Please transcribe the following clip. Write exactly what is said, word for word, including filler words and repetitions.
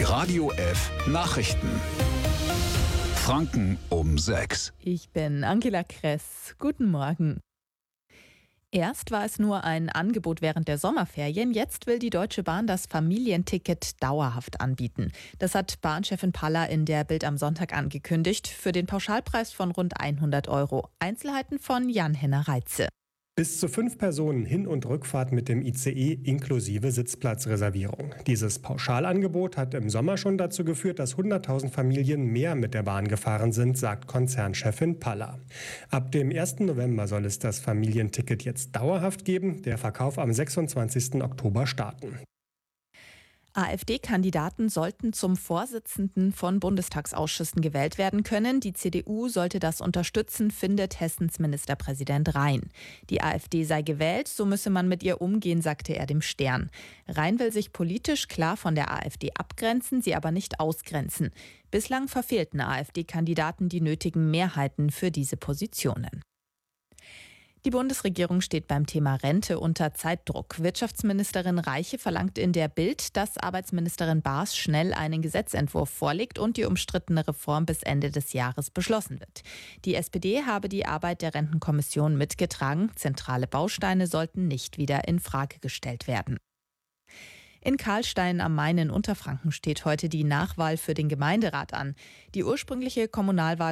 Die Radio F Nachrichten. Franken um sechs. Ich bin Angela Kress. Guten Morgen. Erst war es nur ein Angebot während der Sommerferien, jetzt will die Deutsche Bahn das Familienticket dauerhaft anbieten. Das hat Bahnchefin Palla in der Bild am Sonntag angekündigt, für den Pauschalpreis von rund hundert Euro. Einzelheiten von Jan-Henner Reitze. Bis zu fünf Personen Hin- und Rückfahrt mit dem I C E inklusive Sitzplatzreservierung. Dieses Pauschalangebot hat im Sommer schon dazu geführt, dass hunderttausend Familien mehr mit der Bahn gefahren sind, sagt Konzernchefin Palla. Ab dem ersten November soll es das Familienticket jetzt dauerhaft geben, der Verkauf am sechsundzwanzigsten Oktober starten. AfD-Kandidaten sollten zum Vorsitzenden von Bundestagsausschüssen gewählt werden können. Die C D U sollte das unterstützen, findet Hessens Ministerpräsident Rhein. Die AfD sei gewählt, so müsse man mit ihr umgehen, sagte er dem Stern. Rhein will sich politisch klar von der AfD abgrenzen, sie aber nicht ausgrenzen. Bislang verfehlten AfD-Kandidaten die nötigen Mehrheiten für diese Positionen. Die Bundesregierung steht beim Thema Rente unter Zeitdruck. Wirtschaftsministerin Reiche verlangt in der Bild, dass Arbeitsministerin Baas schnell einen Gesetzentwurf vorlegt und die umstrittene Reform bis Ende des Jahres beschlossen wird. Die S P D habe die Arbeit der Rentenkommission mitgetragen. Zentrale Bausteine sollten nicht wieder in Frage gestellt werden. In Karlstein am Main in Unterfranken steht heute die Nachwahl für den Gemeinderat an. Die ursprüngliche Kommunalwahl